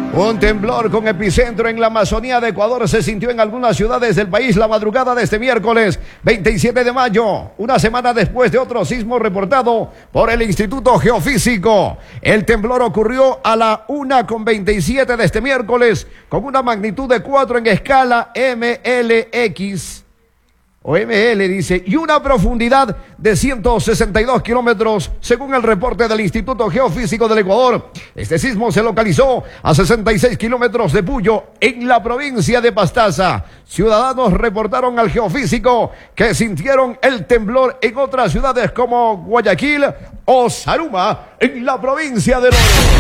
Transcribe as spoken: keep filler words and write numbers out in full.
Un temblor con epicentro en la Amazonía de Ecuador se sintió en algunas ciudades del país la madrugada de este miércoles veintisiete de mayo, una semana después de otro sismo reportado por el Instituto Geofísico. El temblor ocurrió a la una con veintisiete de este miércoles con una magnitud de cuatro en escala M L X. O M L dice, y una profundidad de ciento sesenta y dos kilómetros, según el reporte del Instituto Geofísico del Ecuador. Este sismo se localizó a sesenta y seis kilómetros de Puyo, en la provincia de Pastaza. Ciudadanos reportaron al geofísico que sintieron el temblor en otras ciudades como Guayaquil o Zaruma, en la provincia de Loro.